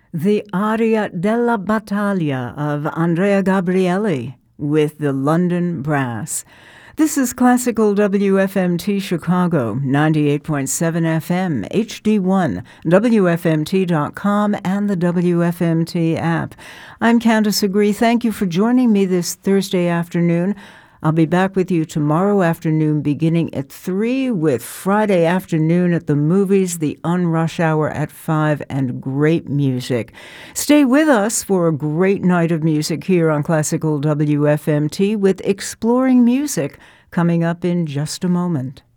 The Aria della Battaglia of Andrea Gabrieli with the London Brass. This is Classical WFMT Chicago, 98.7 FM, HD1, WFMT.com, and the WFMT app. I'm Candace Agree. Thank you for joining me this Thursday afternoon. I'll be back with you tomorrow afternoon beginning at 3 with Friday afternoon at the movies, the Unrush Hour at 5, and great music. Stay with us for a great night of music here on Classical WFMT with Exploring Music coming up in just a moment.